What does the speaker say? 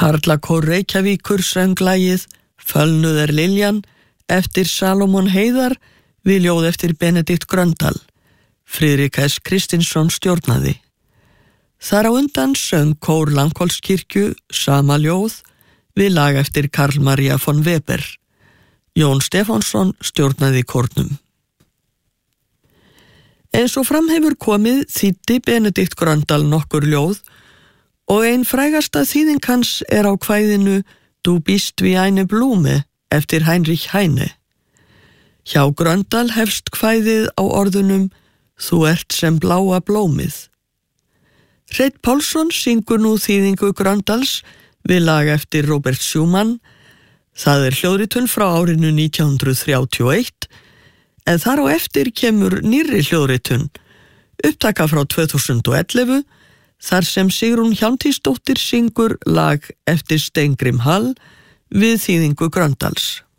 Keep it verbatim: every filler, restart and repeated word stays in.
Karlakór Reykjavíkur söng lagið Fölnuð er Liljan eftir Salómon Heiðar við ljóð eftir Benedikt Gröndal. Friðrik S. Kristinsson stjórnaði. Þar á undan söng kór Langholtskirkju sama ljóð við lag eftir Karl Maria von Weber. Jón Stefánsson stjórnaði kórnum. Eins og fram hefur komið þýddi Benedikt Gröndal nokkur ljóð og ein frægasta þýðing hans er á kvæðinu Du bist wie eine Blume eftir Heinrich Heine. Hjá Gröndal hefst kvæðið á orðunum Þú ert sem bláa blómið. Hreinn Pálsson syngur nú þýðingu Gröndals við lag eftir Robert Schumann. Það er hljóðritun frá árinu nítján hundruð þrjátíu og eitt, en þar á eftir kemur nýrri hljóðritun, upptaka frá tvö þúsund og ellefu, þar sem Sigrún Hjálmtýsdóttir syngur lag eftir Steingrim Hall við þýðingu Gröndals.